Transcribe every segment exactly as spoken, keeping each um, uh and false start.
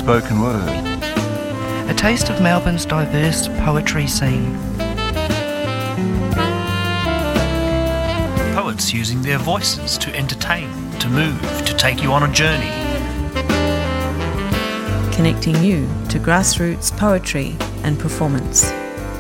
Spoken Word. A taste of Melbourne's diverse poetry scene. Poets using their voices to entertain, to move, to take you on a journey. Connecting you to grassroots poetry and performance.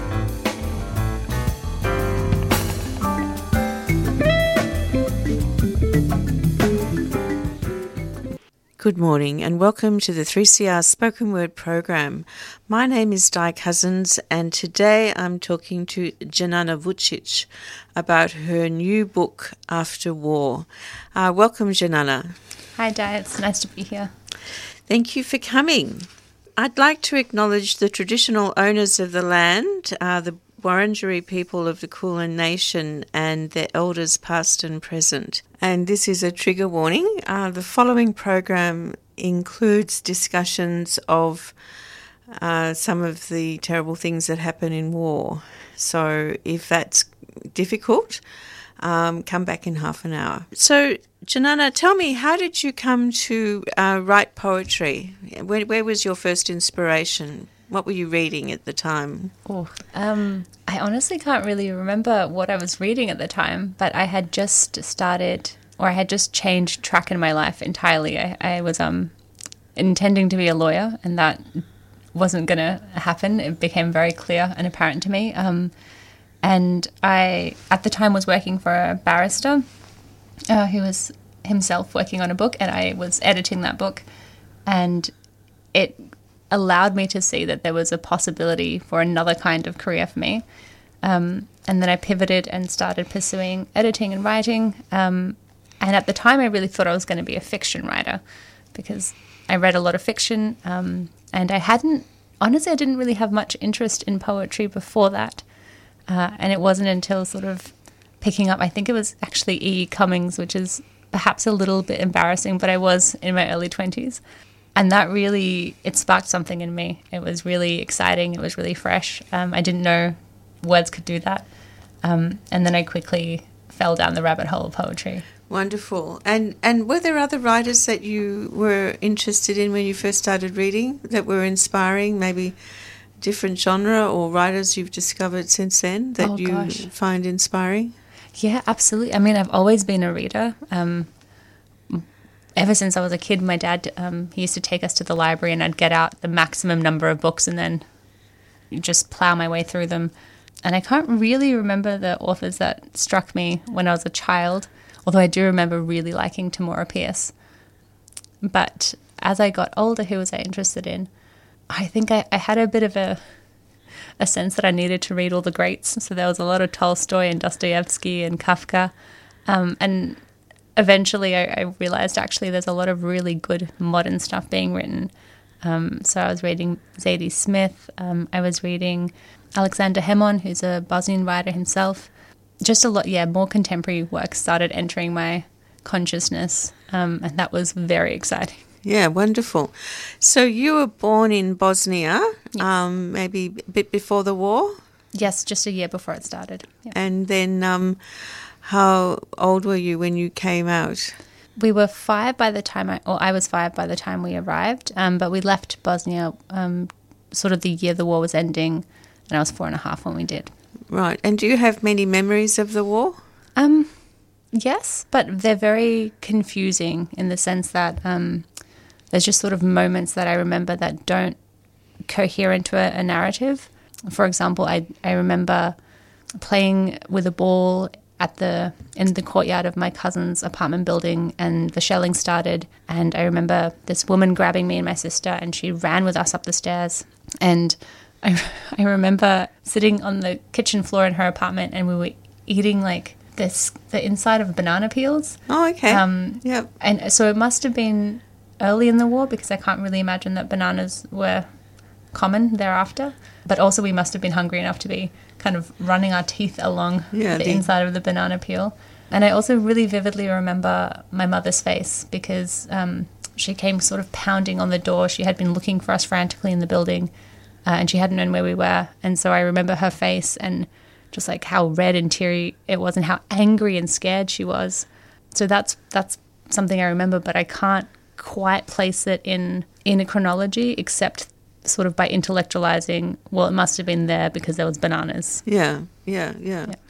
Good morning and welcome to the three C R Spoken Word program. My name is Di Cousins and today I'm talking to Janana Vucic about her new book, After War. Uh, welcome, Janana. Hi, Di. It's nice to be here. Thank you for coming. I'd like to acknowledge the traditional owners of the land, uh, the Wurundjeri people of the Kulin Nation and their elders past and present. And this is a trigger warning. Uh, the following program includes discussions of uh, some of the terrible things that happen in war. So if that's difficult, um, come back in half an hour. So, Janana, tell me, how did you come to uh, write poetry? Where, where was your first inspiration? What were you reading at the time? Oh, um, I honestly can't really remember what I was reading at the time, but I had just started, or I had just changed track in my life entirely. I, I was um, intending to be a lawyer, and that wasn't going to happen. It became very clear and apparent to me. Um, and I, at the time, was working for a barrister uh, who was himself working on a book, and I was editing that book, and it allowed me to see that there was a possibility for another kind of career for me. Um, and then I pivoted and started pursuing editing and writing. Um, and at the time, I really thought I was going to be a fiction writer because I read a lot of fiction. Um, and I hadn't, honestly, I didn't really have much interest in poetry before that. Uh, and it wasn't until sort of picking up, I think it was actually E E. Cummings, which is perhaps a little bit embarrassing, but I was in my early twenties. And that really, it sparked something in me. It was really exciting. It was really fresh. Um, I didn't know words could do that. Um, and then I quickly fell down the rabbit hole of poetry. Wonderful. And and were there other writers that you were interested in when you first started reading that were inspiring, maybe different genre or writers you've discovered since then that Oh, you gosh. find inspiring? Yeah, absolutely. I mean, I've always been a reader. Um Ever since I was a kid, my dad, um, he used to take us to the library and I'd get out the maximum number of books and then just plow my way through them. And I can't really remember the authors that struck me when I was a child, although I do remember really liking Tamora Pierce. But as I got older, who was I interested in? I think I, I had a bit of a a sense that I needed to read all the greats. So there was a lot of Tolstoy and Dostoevsky and Kafka. Um, and Eventually, I, I realised actually there's a lot of really good modern stuff being written. Um, so I was reading Zadie Smith. Um, I was reading Alexander Hemon, who's a Bosnian writer himself. Just a lot, yeah, more contemporary work started entering my consciousness, um, and that was very exciting. Yeah, wonderful. So you were born in Bosnia, Yes. um, maybe a bit before the war? Yes, just a year before it started. Yeah. And then um, how old were you when you came out? We were five by the time I, or I was five by the time we arrived, um, but we left Bosnia um, sort of the year the war was ending, and I was four and a half when we did. Right. And do you have many memories of the war? Um, yes, but they're very confusing in the sense that um, there's just sort of moments that I remember that don't cohere into a, a narrative. For example, I, I remember playing with a ball at the in the courtyard of my cousin's apartment building, and the shelling started, and I remember this woman grabbing me and my sister, and she ran with us up the stairs, and I, I remember sitting on the kitchen floor in her apartment, and we were eating like this the inside of banana peels. Oh, okay. Um, yep. And so it must have been early in the war because I can't really imagine that bananas were common thereafter. But also we must have been hungry enough to be kind of running our teeth along Yeah, the, the- inside of the banana peel. And I also really vividly remember my mother's face because um, she came sort of pounding on the door. She had been looking for us frantically in the building uh, and she hadn't known where we were. And so I remember her face and just like how red and teary it was and how angry and scared she was. So that's that's something I remember, but I can't quite place it in in a chronology, except sort of by intellectualizing, well, it must have been there because there was bananas. Yeah, yeah, yeah. Yeah.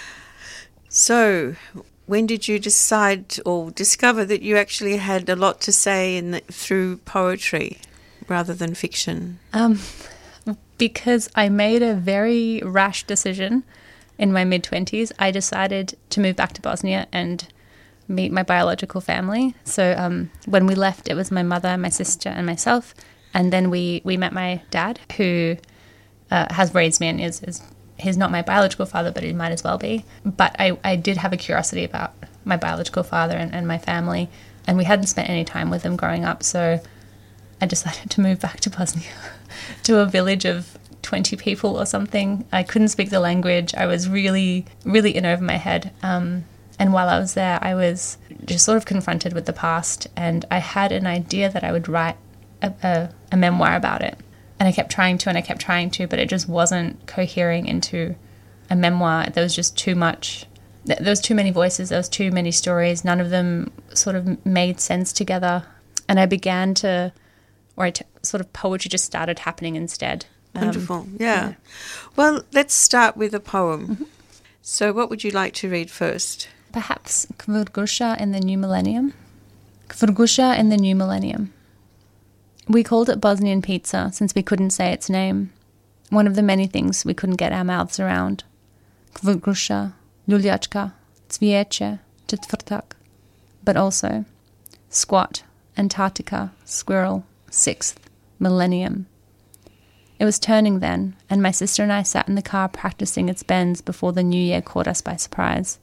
So, when did you decide or discover that you actually had a lot to say in the, through poetry rather than fiction? Um, because I made a very rash decision in my mid-twenties. I decided to move back to Bosnia and meet my biological family. So um, when we left, it was my mother, my sister, and myself. And then we, we met my dad, who uh, has raised me and is, is he's not my biological father, but he might as well be. But I, I did have a curiosity about my biological father and, and my family, and we hadn't spent any time with them growing up, so I decided to move back to Bosnia, to a village of twenty people or something. I couldn't speak the language. I was really, really in over my head. Um, and while I was there, I was just sort of confronted with the past, and I had an idea that I would write a, a, a memoir about it. And I kept trying to and I kept trying to, but it just wasn't cohering into a memoir. There was just too much. There was too many voices. There was too many stories. None of them sort of made sense together. And I began to, or I t- sort of poetry just started happening instead. Um, Wonderful, yeah. yeah. Well, let's start with a poem. Mm-hmm. So what would you like to read first? Perhaps Kvurgusha in the New Millennium. Kvurgusha in the New Millennium. We called it Bosnian pizza since we couldn't say its name. One of the many things we couldn't get our mouths around. Kvurgusha, Ljuljačka, Cvijeće, Četvrtak. But also squat, Antarctica, squirrel, sixth, millennium. It was turning then, and my sister and I sat in the car practicing its bends before the new year caught us by surprise.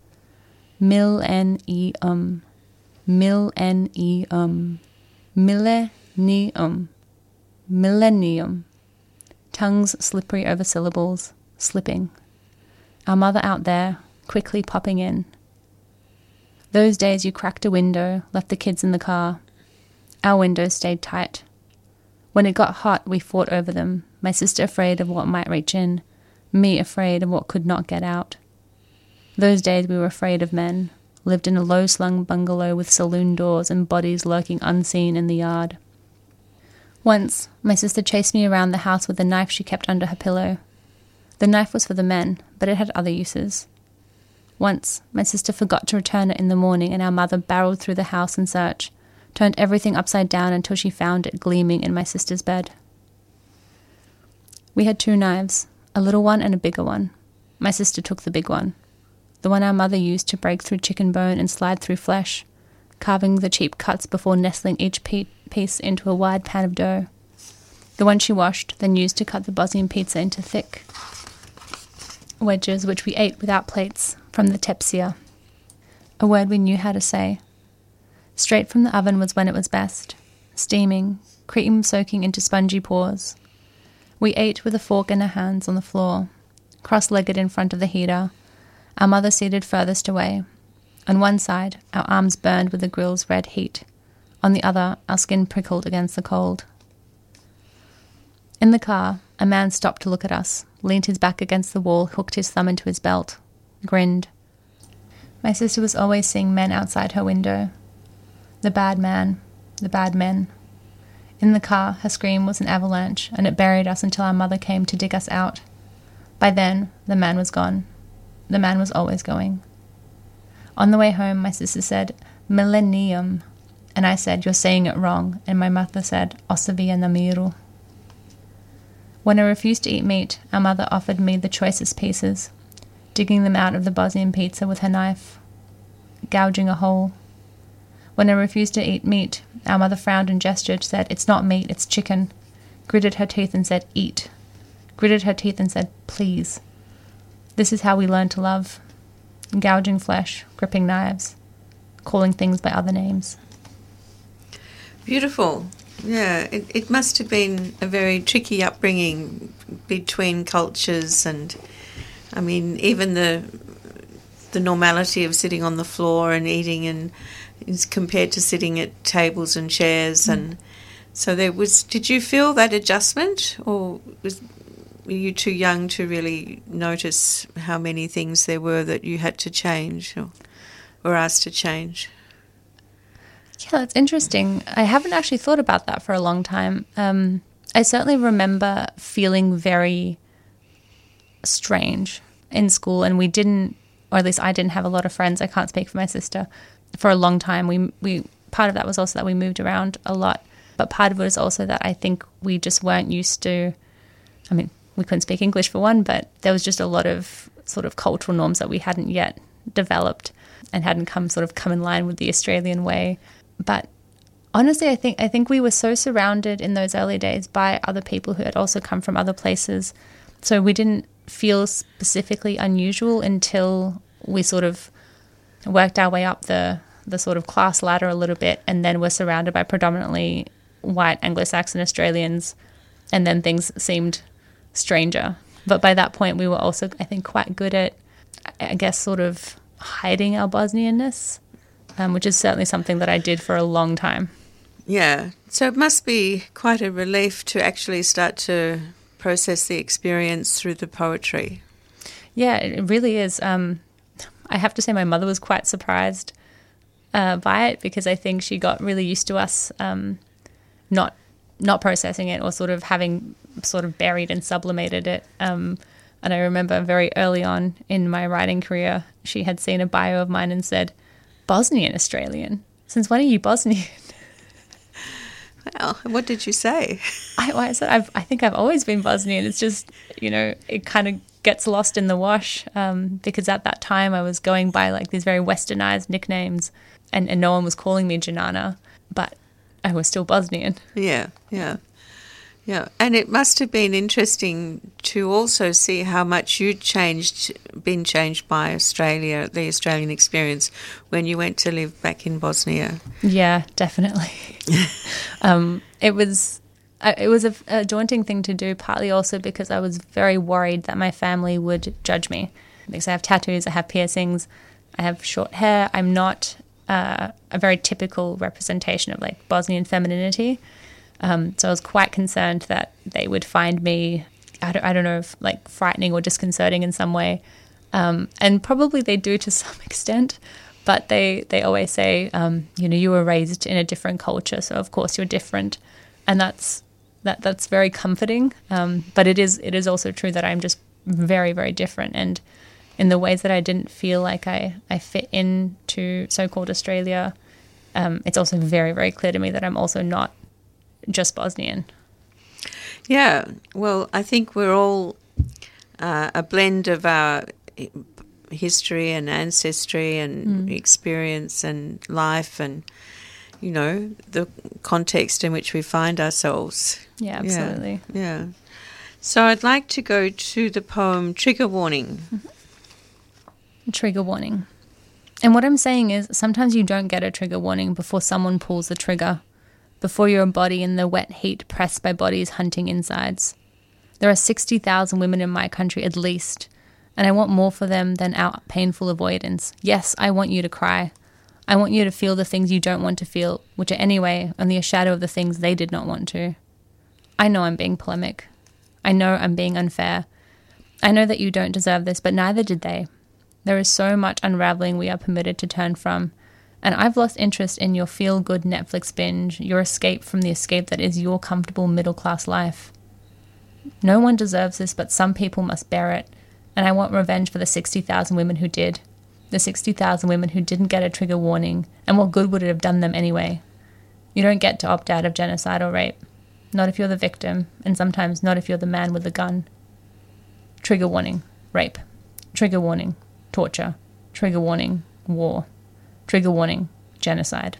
Mil-en-i-um. Mil-en-i-um. Millennium. Millennium. Tongues slippery over syllables, slipping. Our mother out there, quickly popping in. Those days you cracked a window, left the kids in the car. Our windows stayed tight. When it got hot, we fought over them, my sister afraid of what might reach in, me afraid of what could not get out. Those days we were afraid of men, lived in a low-slung bungalow with saloon doors and bodies lurking unseen in the yard. Once, my sister chased me around the house with a knife she kept under her pillow. The knife was for the men, but it had other uses. Once, my sister forgot to return it in the morning, and our mother barreled through the house in search, turned everything upside down until she found it gleaming in my sister's bed. We had two knives, a little one and a bigger one. My sister took the big one, the one our mother used to break through chicken bone and slide through flesh, carving the cheap cuts before nestling each pe- piece into a wide pan of dough. The one she washed, then used to cut the Bosnian pizza into thick wedges, which we ate without plates, from the tepsia, a word we knew how to say. Straight from the oven was when it was best, steaming, cream soaking into spongy pores. We ate with a fork in our hands on the floor, cross-legged in front of the heater, our mother seated furthest away. On one side, our arms burned with the grill's red heat. On the other, our skin prickled against the cold. In the car, a man stopped to look at us, leaned his back against the wall, hooked his thumb into his belt, grinned. My sister was always seeing men outside her window. The bad man, the bad men. In the car, her scream was an avalanche, and it buried us until our mother came to dig us out. By then, the man was gone. The man was always going. On the way home, my sister said, millennium, and I said, you're saying it wrong, and my mother said, Osavia namiru. When I refused to eat meat, our mother offered me the choicest pieces, digging them out of the Bosnian pizza with her knife, gouging a hole. When I refused to eat meat, our mother frowned and gestured, said, it's not meat, it's chicken, gritted her teeth and said, eat, gritted her teeth and said, please. This is how we learn to love, gouging flesh, gripping knives, calling things by other names. Beautiful. Yeah, it, it must have been a very tricky upbringing between cultures, and I mean, even the the normality of sitting on the floor and eating, and is compared to sitting at tables and chairs, mm. and so there was. Did you feel that adjustment, or was were you too young to really notice how many things there were that you had to change or were asked to change? Yeah, that's interesting. I haven't actually thought about that for a long time. Um, I certainly remember feeling very strange in school, and we didn't, or at least I didn't have a lot of friends. I can't speak for my sister. For a long time, we we part of that was also that we moved around a lot, but part of it was also that I think we just weren't used to. I mean, we couldn't speak English for one, but there was just a lot of sort of cultural norms that we hadn't yet developed and hadn't come sort of come in line with the Australian way. But honestly, I think I think we were so surrounded in those early days by other people who had also come from other places, so we didn't feel specifically unusual until we sort of worked our way up the the sort of class ladder a little bit, and then were surrounded by predominantly white Anglo-Saxon Australians, and then things seemed stranger. But by that point, we were also, I think, quite good at, I guess, sort of hiding our Bosnianness, um, which is certainly something that I did for a long time. Yeah. So it must be quite a relief to actually start to process the experience through the poetry. Yeah, it really is. Um, I have to say my mother was quite surprised uh, by it, because I think she got really used to us um, not not processing it, or sort of having sort of buried and sublimated it. Um, and I remember very early on in my writing career, she had seen a bio of mine and said, "Bosnian Australian? Since when are you Bosnian?" Well, what did you say? I, I said, I've, I think I've always been Bosnian. It's just, you know, it kind of gets lost in the wash, um, because at that time I was going by like these very westernized nicknames, and, and no one was calling me Janana, but I was still Bosnian. Yeah, yeah, yeah. And it must have been interesting to also see how much you'd changed, been changed by Australia, the Australian experience, when you went to live back in Bosnia. Yeah, definitely. um, it was it was a, a daunting thing to do, partly also because I was very worried that my family would judge me, because I have tattoos, I have piercings, I have short hair. I'm not uh, a very typical representation of like Bosnian femininity. Um, so I was quite concerned that they would find me, I don't, I don't know, if like frightening or disconcerting in some way. Um, and probably they do to some extent, but they, they always say, um, you know, you were raised in a different culture, so of course you're different. And that's that that's very comforting. Um, but it is it is also true that I'm just very, very different. And in the ways that I didn't feel like I, I fit into so-called Australia, um, it's also very, very clear to me that I'm also not just Bosnian. Yeah, well, I think we're all uh, a blend of our history and ancestry and mm. experience and life and, you know, the context in which we find ourselves. Yeah, absolutely. Yeah. yeah. So I'd like to go to the poem Trigger Warning. Mm-hmm. Trigger warning. And what I'm saying is sometimes you don't get a trigger warning before someone pulls the trigger, before your body in the wet heat pressed by bodies hunting insides. There are sixty thousand women in my country at least, and I want more for them than our painful avoidance. Yes, I want you to cry. I want you to feel the things you don't want to feel, which are anyway only a shadow of the things they did not want to. I know I'm being polemic. I know I'm being unfair. I know that you don't deserve this, but neither did they. There is so much unraveling we are permitted to turn from, and I've lost interest in your feel-good Netflix binge, your escape from the escape that is your comfortable middle-class life. No one deserves this, but some people must bear it, and I want revenge for the sixty thousand women who did, the sixty thousand women who didn't get a trigger warning, and what good would it have done them anyway? You don't get to opt out of genocide or rape, not if you're the victim, and sometimes not if you're the man with the gun. Trigger warning, rape. Trigger warning, torture. Trigger warning, war. Trigger warning, genocide.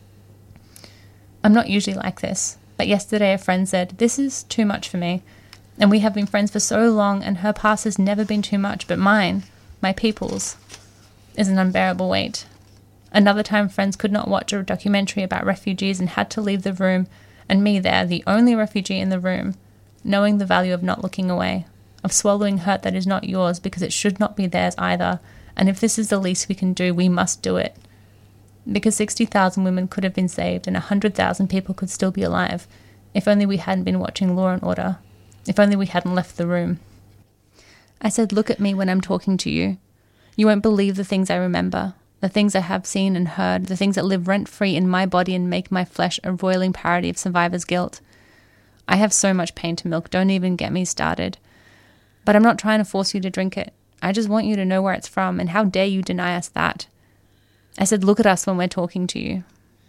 I'm not usually like this, but yesterday a friend said, "This is too much for me, and we have been friends for so long, and her past has never been too much, but mine, my people's, is an unbearable weight." Another time friends could not watch a documentary about refugees and had to leave the room, and me there, the only refugee in the room, knowing the value of not looking away, of swallowing hurt that is not yours because it should not be theirs either, and if this is the least we can do, we must do it. Because sixty thousand women could have been saved and one hundred thousand people could still be alive, if only we hadn't been watching Law and Order, if only we hadn't left the room. I said, "Look at me when I'm talking to you. You won't believe the things I remember. the things I have seen and heard, the things that live rent-free in my body and make my flesh a roiling parody of survivor's guilt. I have so much pain to milk, don't even get me started. But I'm not trying to force you to drink it. I just want you to know where it's from, and how dare you deny us that? I said, look at us when we're talking to you.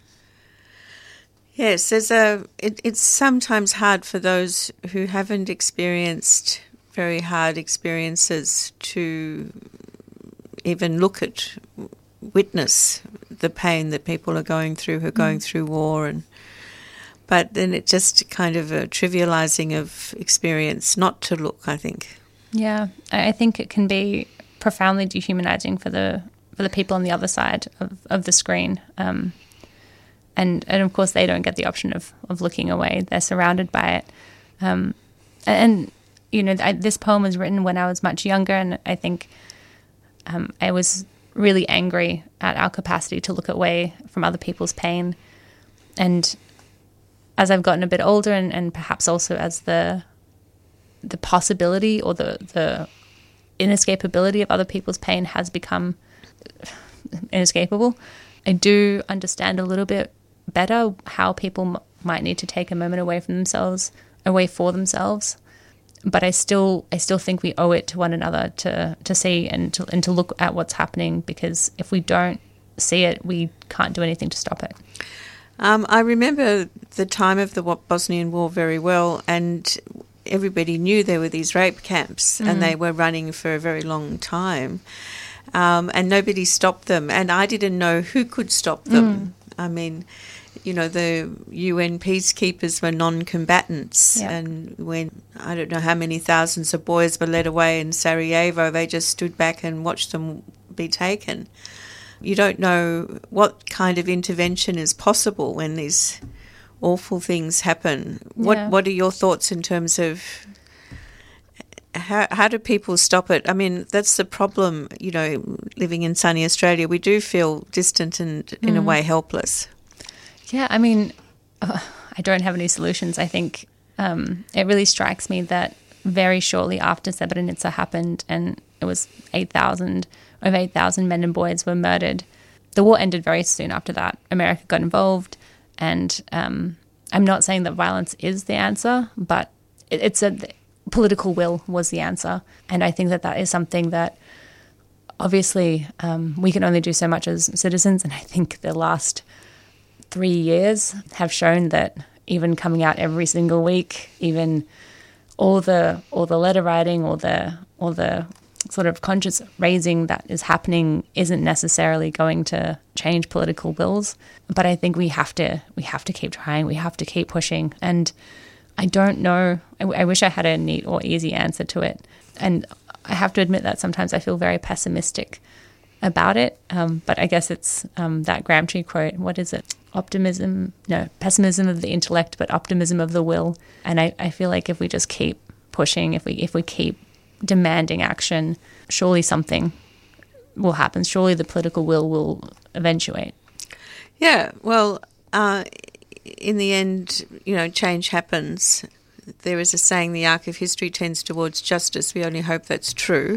Yes, there's a. It, it's sometimes hard for those who haven't experienced very hard experiences to even look at, witness the pain that people are going through who are going mm. through war, and but then it's just kind of a trivialising of experience not to look, I think. Yeah, I think it can be profoundly dehumanising for the for the people on the other side of, of the screen. Um, and, and, of course, they don't get the option of, of looking away. They're surrounded by it. Um, and, you know, I, this poem was written when I was much younger, and I think um, I was really angry at our capacity to look away from other people's pain. And as I've gotten a bit older, and, and perhaps also as the the possibility or the, the inescapability of other people's pain has become inescapable, I do understand a little bit better how people m- might need to take a moment away from themselves, away for themselves. But I still, I still think we owe it to one another to to see and to and to look at what's happening, because if we don't see it, we can't do anything to stop it. Um, I remember the time of the Bosnian War very well, and everybody knew there were these rape camps, mm. and they were running for a very long time, um, and nobody stopped them. And I didn't know who could stop them. Mm. I mean, you know, the U N peacekeepers were non-combatants, yeah. and when I don't know how many thousands of boys were led away in Sarajevo, they just stood back and watched them be taken. You don't know what kind of intervention is possible when these awful things happen. What yeah. What are your thoughts in terms of how how do people stop it? I mean, that's the problem, you know, living in sunny Australia. We do feel distant and, mm. in a way, helpless. Yeah, I mean, uh, I don't have any solutions. I think um, it really strikes me that very shortly after Srebrenica happened, and it was eight thousand, over eight thousand men and boys were murdered. The war ended very soon after that. America got involved, and um, I'm not saying that violence is the answer, but it, it's a political will was the answer. And I think that that is something that obviously um, we can only do so much as citizens, and I think the last three years have shown that even coming out every single week, even all the all the letter writing, or the or the sort of conscious raising that is happening isn't necessarily going to change political wills. But I think we have to we have to keep trying. We have to keep pushing. And I don't know. I, I wish I had a neat or easy answer to it. And I have to admit that sometimes I feel very pessimistic about it. Um, but I guess it's um, that Gramsci quote. What is it? Optimism, no, pessimism of the intellect, but optimism of the will. And I, I feel like if we just keep pushing, if we if we keep demanding action, surely something will happen. Surely the political will will eventuate. Yeah, well, uh, in the end, you know, change happens. There is a saying, the arc of history tends towards justice. We only hope that's true.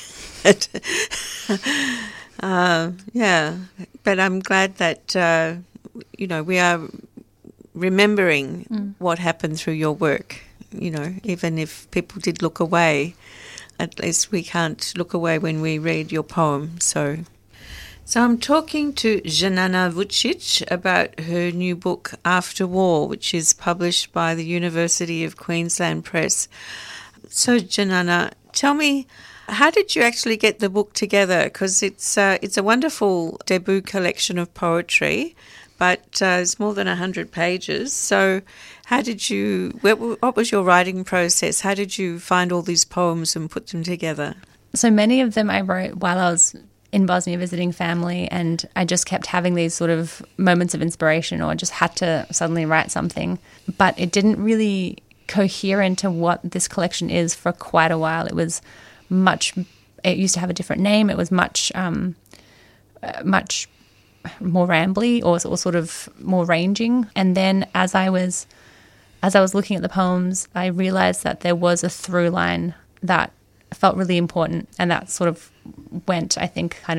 Mm. uh, yeah, but I'm glad that, uh, you know, we are remembering mm. what happened through your work. You know, even if people did look away, at least we can't look away when we read your poem. So so I'm talking to Jenana Vucic about her new book, After War, which is published by the University of Queensland Press. So, Jenana, tell me, how did you actually get the book together? Because it's, uh, it's a wonderful debut collection of poetry, but uh, it's more than one hundred pages. So how did you, what was your writing process? How did you find all these poems and put them together? So many of them I wrote while I was in Bosnia visiting family, and I just kept having these sort of moments of inspiration, or just had to suddenly write something. But it didn't really cohere into what this collection is for quite a while. It was much, it used to have a different name. It was much, um, much more rambly, or, or sort of more ranging. And then as I was as I was looking at the poems, I realized that there was a through line that felt really important, and that sort of went, I think, kind of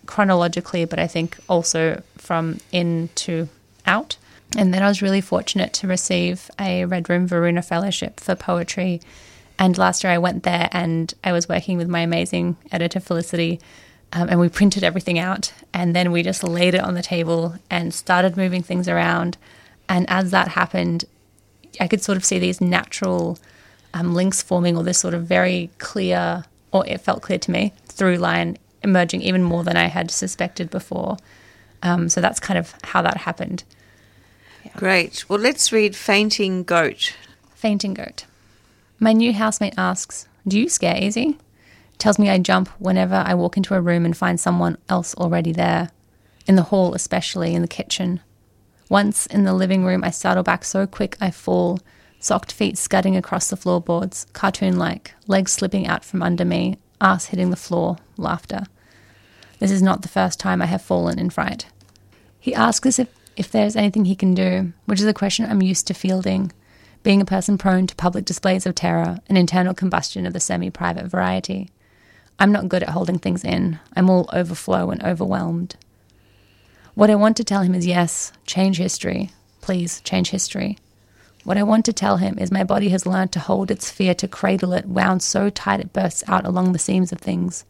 chronologically, but I think also from in to out. And then I was really fortunate to receive a Red Room Varuna Fellowship for poetry. And last year I went there and I was working with my amazing editor, Felicity, um, and we printed everything out. And then we just laid it on the table and started moving things around. And as that happened, I could sort of see these natural um, links forming, or this sort of very clear, or it felt clear to me, through line emerging even more than I had suspected before. Um, so that's kind of how that happened. Yeah. Great. Well, let's read Fainting Goat. Fainting Goat. My new housemate asks, do you scare easy? Tells me I jump whenever I walk into a room and find someone else already there. In the hall, especially in the kitchen. Once in the living room, I startle back so quick I fall, socked feet scudding across the floorboards, cartoon-like, legs slipping out from under me, ass hitting the floor, laughter. This is not the first time I have fallen in fright. He asks us if, if there's anything he can do, which is a question I'm used to fielding, being a person prone to public displays of terror and internal combustion of the semi-private variety. I'm not good at holding things in. I'm all overflow and overwhelmed. What I want to tell him is yes, change history. Please, change history. What I want to tell him is my body has learned to hold its fear, to cradle it, wound so tight it bursts out along the seams of things.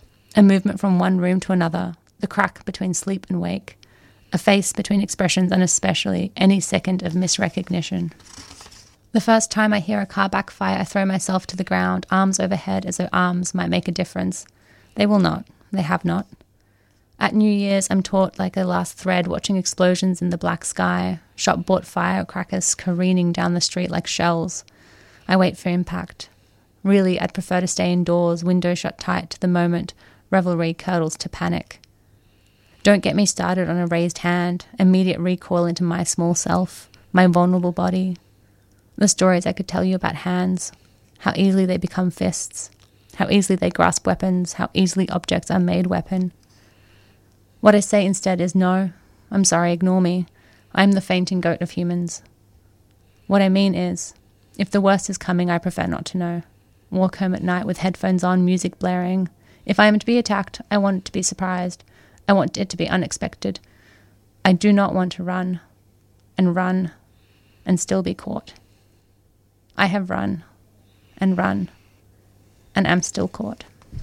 A movement from one room to another, the crack between sleep and wake, a face between expressions, and especially any second of misrecognition. The first time I hear a car backfire, I throw myself to the ground, arms overhead as though arms might make a difference. They will not. They have not. At New Year's, I'm taut like a last thread, watching explosions in the black sky, shop-bought firecrackers careening down the street like shells. I wait for impact. Really, I'd prefer to stay indoors, window shut tight to the moment revelry curdles to panic. Don't get me started on a raised hand, immediate recoil into my small self, my vulnerable body. The stories I could tell you about hands, how easily they become fists, how easily they grasp weapons, how easily objects are made weapon. What I say instead is no, I'm sorry, ignore me. I'm the fainting goat of humans. What I mean is, if the worst is coming, I prefer not to know. Walk home at night with headphones on, music blaring. If I am to be attacked, I want it to be surprised. I want it to be unexpected. I do not want to run, and run, and still be caught. I have run, and run, and am still caught.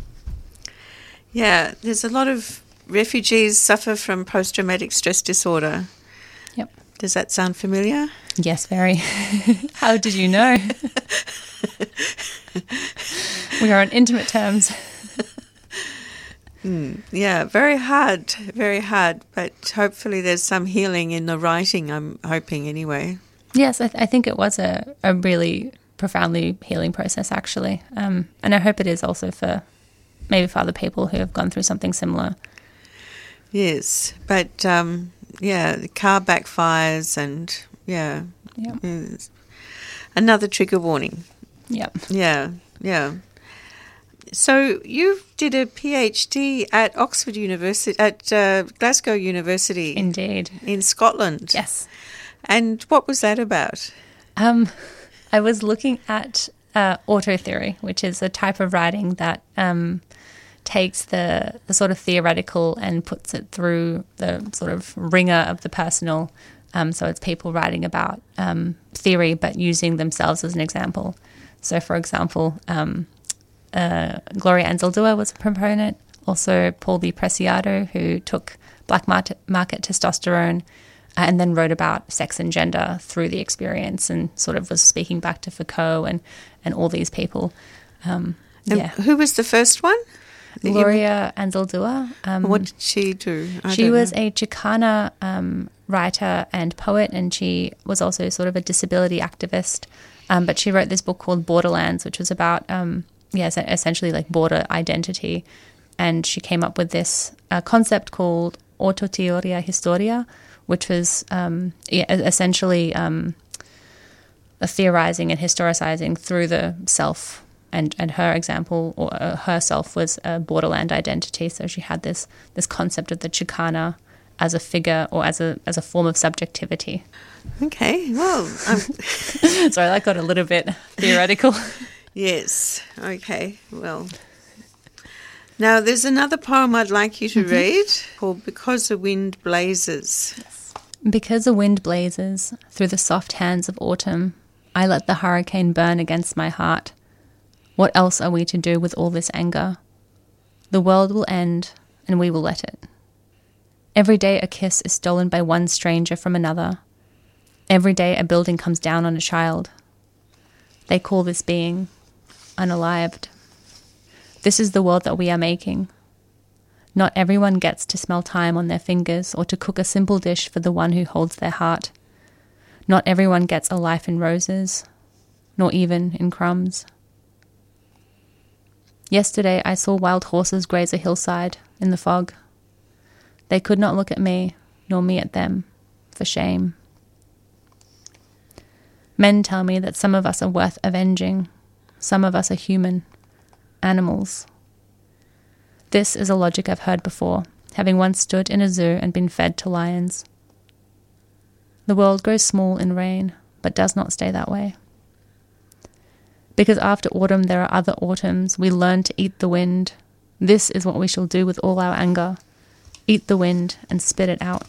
Yeah, there's a lot of refugees suffer from post-traumatic stress disorder. Yep. Does that sound familiar? Yes, very. How did you know? We are on intimate terms. Mm, yeah, very hard, very hard, but hopefully there's some healing in the writing, I'm hoping anyway. Yes, I, th- I think it was a, a really profoundly healing process, actually. Um, and I hope it is also for maybe for other people who have gone through something similar. Yes, but um, yeah, the car backfires and yeah, Yep. mm, another trigger warning. Yep. Yeah, yeah. So you did a PhD at Oxford University, at uh, Glasgow University. Indeed. In Scotland. Yes. And what was that about? Um, I was looking at uh, auto theory, which is a type of writing that um, takes the, the sort of theoretical and puts it through the sort of ringer of the personal. Um, so it's people writing about um, theory but using themselves as an example. So, for example, um, uh, Gloria Anzaldúa was a proponent. Also, Paul B. Preciado, who took black market, market testosterone uh, and then wrote about sex and gender through the experience and sort of was speaking back to Foucault and, and all these people. Um, yeah. Who was the first one? Gloria Anzaldúa. Um, what did she do? I she was know. a Chicana um, writer and poet, and she was also sort of a disability activist. Um, but she wrote this book called Borderlands, which was about, um, yeah, essentially like border identity. And she came up with this uh, concept called autoteoria historia, which was um, yeah, essentially um, a theorizing and historicizing through the self. And, and her example, or uh, herself, was a borderland identity. So she had this this concept of the Chicana as a figure or as a as a form of subjectivity. Okay, well, um, sorry, that got a little bit theoretical. Yes. Okay. Well, Now, there's another poem I'd like you to Mm-hmm. read called Because the Wind Blazes. Because the wind blazes through the soft hands of autumn, I let the hurricane burn against my heart. What else are we to do with all this anger? The world will end, and we will let it. Every day a kiss is stolen by one stranger from another. Every day a building comes down on a child. They call this being unalived. This is the world that we are making. Not everyone gets to smell thyme on their fingers or to cook a simple dish for the one who holds their heart. Not everyone gets a life in roses, nor even in crumbs. Yesterday I saw wild horses graze a hillside in the fog. They could not look at me, nor me at them, for shame. Men tell me that some of us are worth avenging. Some of us are human. Animals. This is a logic I've heard before, having once stood in a zoo and been fed to lions. The world grows small in rain, but does not stay that way. Because after autumn there are other autumns, we learn to eat the wind. This is what we shall do with all our anger. Eat the wind and spit it out.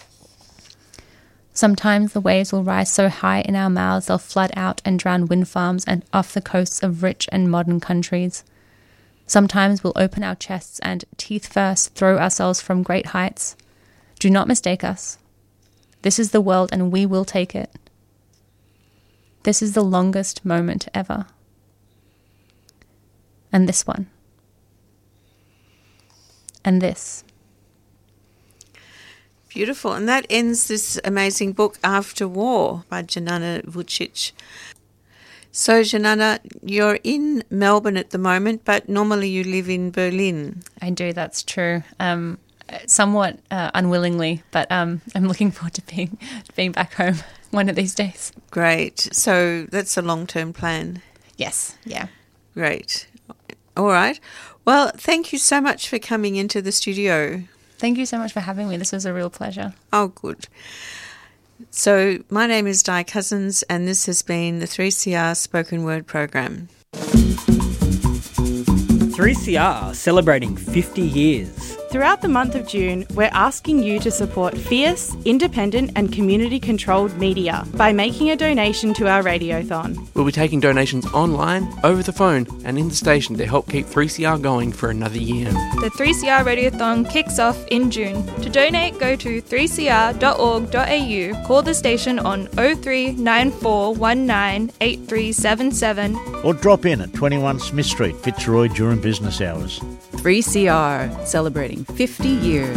Sometimes the waves will rise so high in our mouths they'll flood out and drown wind farms and off the coasts of rich and modern countries. Sometimes we'll open our chests and, teeth first, throw ourselves from great heights. Do not mistake us. This is the world and we will take it. This is the longest moment ever. And this one. And this. Beautiful. And that ends this amazing book, After War, by Janana Vucic. So, Janana, you're in Melbourne at the moment, but normally you live in Berlin. I do, that's true. Um, somewhat uh, unwillingly, but um, I'm looking forward to being being back home one of these days. Great. So that's a long-term plan. Yes, yeah. Great. All right. Well, thank you so much for coming into the studio. Thank you so much for having me. This was a real pleasure. Oh, good. So my name is Di Cousins and this has been the three C R Spoken Word Program. three C R celebrating fifty years. Throughout the month of June, we're asking you to support fierce, independent and community-controlled media by making a donation to our Radiothon. We'll be taking donations online, over the phone and in the station to help keep three C R going for another year. The three C R Radiothon kicks off in June. To donate, go to three c r dot org dot a u, call the station on oh three nine four one nine eight three seven seven or drop in at twenty-one Smith Street, Fitzroy during business hours. three C R, celebrating fifty years.